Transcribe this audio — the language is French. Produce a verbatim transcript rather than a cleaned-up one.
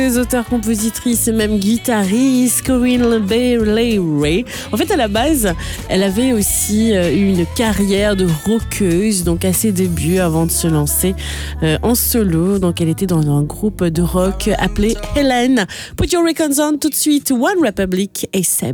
Les auteurs, compositrices et même guitaristes, Corinne Bailey Rae. En fait, à la base, elle avait aussi euh, eu une carrière de rockeuse, donc à ses débuts avant de se lancer euh, en solo. Donc, elle était dans un groupe de rock appelé Helen. Put Your Records On tout de suite, One Republic et Seb.